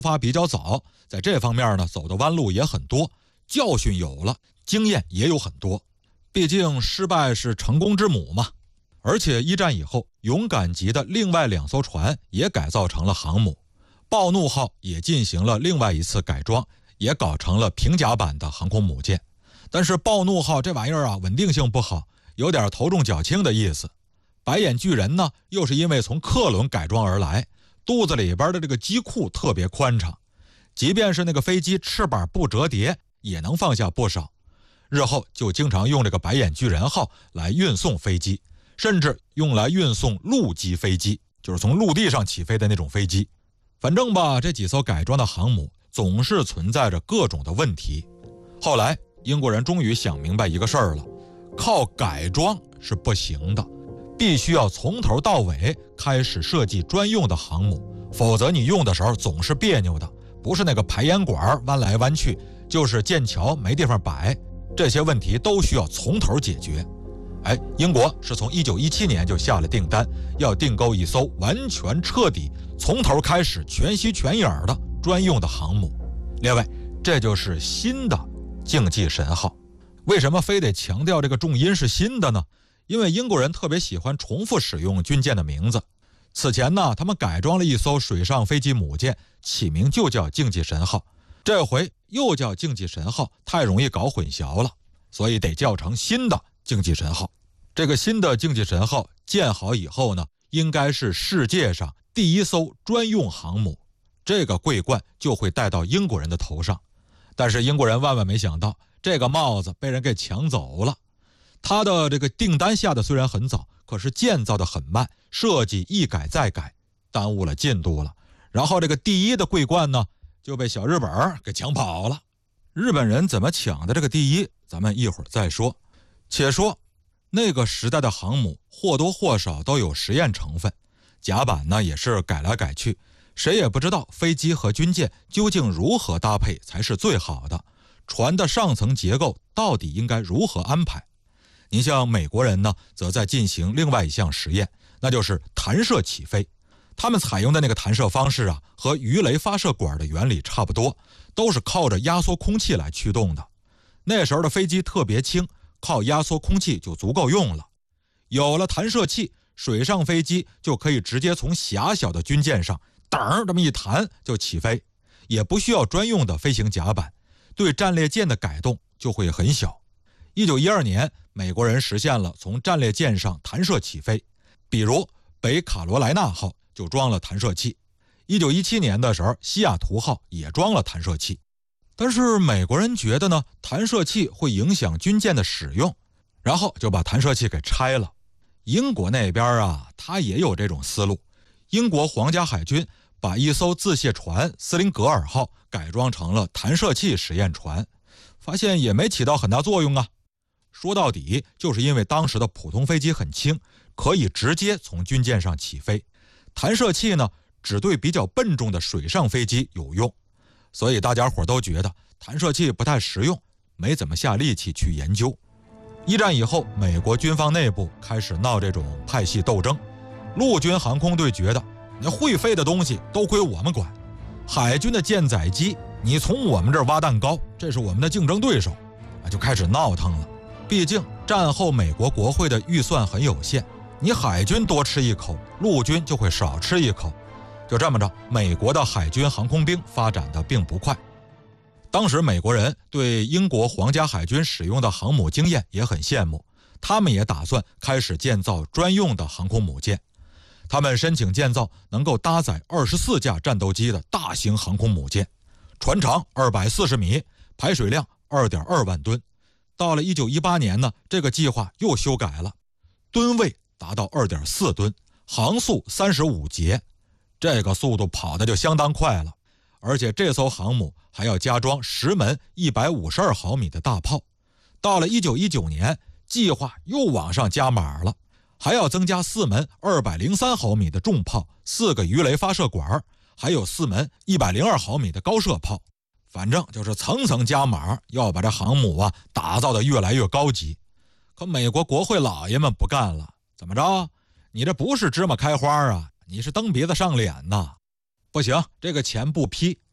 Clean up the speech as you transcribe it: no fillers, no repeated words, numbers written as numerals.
发比较早，在这方面呢走的弯路也很多，教训有了，经验也有很多。毕竟失败是成功之母嘛。而且一战以后，勇敢级的另外2艘船也改造成了航母，暴怒号也进行了另外一次改装，也搞成了平甲版的航空母舰。但是暴怒号这玩意儿啊，稳定性不好，有点头重脚轻的意思。白眼巨人呢，又是因为从客轮改装而来，肚子里边的这个机库特别宽敞，即便是那个飞机翅膀不折叠，也能放下不少。日后就经常用这个白眼巨人号来运送飞机，甚至用来运送陆基飞机，就是从陆地上起飞的那种飞机。反正吧，这几艘改装的航母总是存在着各种的问题。后来英国人终于想明白一个事儿了，靠改装是不行的，必须要从头到尾开始设计专用的航母，否则你用的时候总是别扭的，不是那个排烟管弯来弯去，就是剑桥没地方摆，这些问题都需要从头解决。英国是从1917年就下了订单，要订购一艘完全彻底从头开始全息全影的专用的航母。另外，这就是新的竞技神号。为什么非得强调这个重音是新的呢？因为英国人特别喜欢重复使用军舰的名字。此前呢，他们改装了一艘水上飞机母舰，起名就叫竞技神号，这回又叫竞技神号，太容易搞混淆了，所以得叫成新的竞技神号。这个新的竞技神号建好以后呢，应该是世界上第一艘专用航母，这个桂冠就会戴到英国人的头上。但是英国人万万没想到，这个帽子被人给抢走了。他的这个订单下的虽然很早，可是建造的很慢，设计一改再改，耽误了进度了。然后这个第一的桂冠呢，就被小日本给抢跑了。日本人怎么抢的这个第一，咱们一会儿再说。且说那个时代的航母或多或少都有实验成分，甲板呢也是改来改去，谁也不知道飞机和军舰究竟如何搭配才是最好的，船的上层结构到底应该如何安排。你像美国人呢，则在进行另外一项实验，那就是弹射起飞。他们采用的那个弹射方式啊，和鱼雷发射管的原理差不多，都是靠着压缩空气来驱动的。那时候的飞机特别轻，靠压缩空气就足够用了。有了弹射器，水上飞机就可以直接从狭小的军舰上噔这么一弹就起飞，也不需要专用的飞行甲板，对战列舰的改动就会很小。1912年，美国人实现了从战列舰上弹射起飞，比如北卡罗来纳号就装了弹射器。1917年的时候，西雅图号也装了弹射器。但是美国人觉得呢，弹射器会影响军舰的使用，然后就把弹射器给拆了。英国那边啊，他也有这种思路。英国皇家海军把一艘自卸船斯林格尔号改装成了弹射器实验船，发现也没起到很大作用啊。说到底，就是因为当时的普通飞机很轻，可以直接从军舰上起飞，弹射器呢，只对比较笨重的水上飞机有用，所以大家伙都觉得弹射器不太实用，没怎么下力气去研究。一战以后，美国军方内部开始闹这种派系斗争，陆军航空队觉得那会飞的东西都归我们管，海军的舰载机你从我们这儿挖蛋糕，这是我们的竞争对手，就开始闹腾了。毕竟战后美国国会的预算很有限，你海军多吃一口，陆军就会少吃一口。就这么着，美国的海军航空兵发展的并不快。当时美国人对英国皇家海军使用的航母经验也很羡慕，他们也打算开始建造专用的航空母舰。他们申请建造能够搭载24架战斗机的大型航空母舰，船长240米，排水量2.2万吨。到了1918年呢，这个计划又修改了，吨位达到2.4吨，航速35节，这个速度跑的就相当快了。而且这艘航母还要加装10门152毫米的大炮。到了1919年，计划又往上加码了，还要增加4门203毫米的重炮，4个鱼雷发射管，还有4门102毫米的高射炮。反正就是层层加码，要把这航母啊打造得越来越高级。可美国国会老爷们不干了，怎么着？你这不是芝麻开花啊，你是蹬鼻子上脸呐！不行，这个钱不批，